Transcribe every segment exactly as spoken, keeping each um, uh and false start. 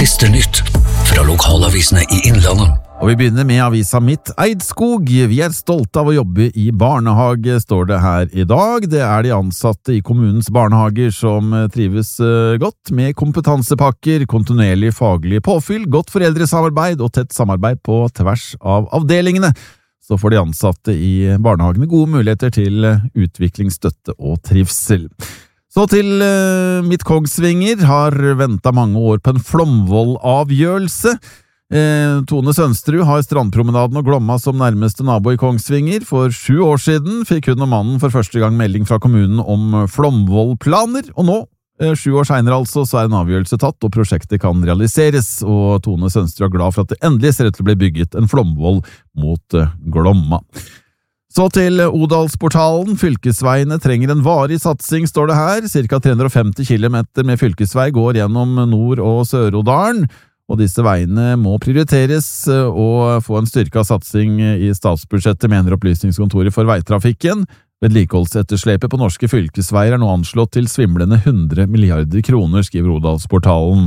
Siste nytt fra lokalavisene i Innlandet. Og vi begynner med avisa Mitt Eidskog. Vi er stolte av å jobbe i barnehage, står det her i dag. Det er de ansatte i kommunens barnehager som trives godt med kompetansepakker, kontinuerlig faglig påfyll, godt foreldresamarbeid og tett samarbeid på tvers av avdelingene. Så får de ansatte i barnehagene gode muligheter til utvikling, støtte og trivsel. Så til uh, Mitt Kongsvinger har ventet mange år på en Flomvoll-avgjørelse. Eh, Tone Sønsterud har Strandpromenaden og Glomma som nærmeste nabo i Kongsvinger. For sju år siden fikk hun og mannen for første gang melding fra kommunen om Flomvoll-planer, og nå, eh, sju år senere altså, så er en avgjørelse tatt, og prosjektet kan realiseres, og Tone Sønsterud er glad for at det endelig ser ut til å bli bygget en Flomvoll mot eh, Glomma. Så til Odalsportalen. Fylkesveiene trenger en varig satsing, står det her. Cirka tre hundre og femti kilometer med fylkesvei går gjennom Nord- og Sør-Odalen, og disse veiene må prioriteres og få en styrket satsing i statsbudsjettet, mener Opplysningskontoret for veitrafikken. Vedlikeholdsetterslepet på norske fylkesveier er nå anslått til svimlende hundre milliarder kroner, skriver Odalsportalen.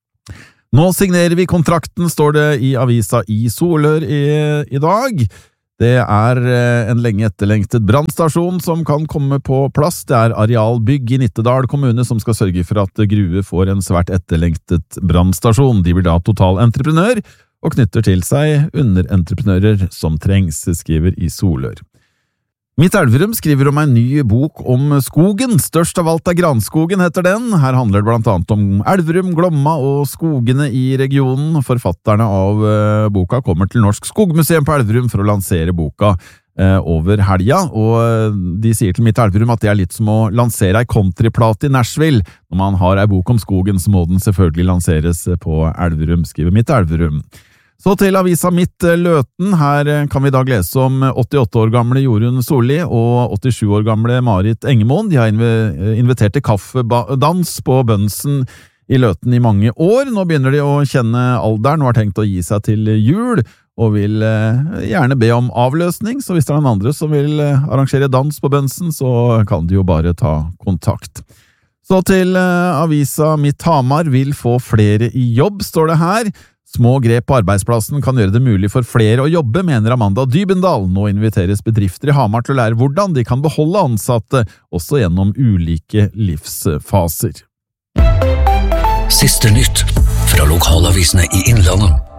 Nå signerer vi kontrakten, står det i avisa i Solør i, i dag. Det er en lenge etterlengtet brannstasjon som kan komme på plass. Det er Arealbygg i Nittedal kommune som skal sørge for at Grue får en svært etterlengtet brannstasjon. De blir da totalentreprenør og knytter til seg underentreprenører som trengs, skriver i Solør. Mitt Elverum skriver om en ny bok om skogen. Størst av alt er Granskogen, heter den. Her handler det blant annet om Elverum, Glomma og skogene i regionen. Forfatterne av uh, boka kommer til Norsk Skogmuseum på Elverum for å lansere boka uh, over helga, og uh, de sier til Mitt Elverum at det er litt som å lansere ei countryplate i Nashville. Når man har ei bok om skogen, så må den selvfølgelig lanseres på Elverum, skriver Mitt Elverum. Så til avisa Mitt Løten. Her kan vi i dag lese om åttiåtte år gamle Jorunn Solli og åttisju år gamle Marit Engemoen. De har invitert til kaffedans på Bønsen i Løten i mange år. Nå begynner de å kjenne alderen og har tenkt å gi seg til jul, og vil gjerne be om avløsning. Så hvis det er noen andre som vil arrangere dans på Bønsen, så kan de jo bare ta kontakt. Så til avisa Mitt Hamar. Vil få flere i jobb, står det her. Små grep på arbeidsplassen kan gjøre det mulig for flere å jobbe, mener Amanda Dybendal. Nå inviteres bedrifter i Hamar til å lære hvordan de kan beholde ansatte, også gjennom ulike livsfaser. Siste nytt fra lokalavisene i Innlandet.